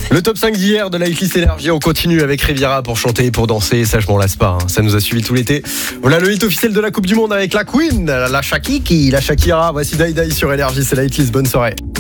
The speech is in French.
Le top 5 d'hier de la hitlist énergie, on continue avec Riviera pour chanter, pour danser, ça je m'en lasse pas, hein. Ça nous a suivi tout l'été. Voilà le hit officiel de la Coupe du Monde avec la Queen, la Shakira. Voici Die Die sur énergie, c'est la hitlist, bonne soirée.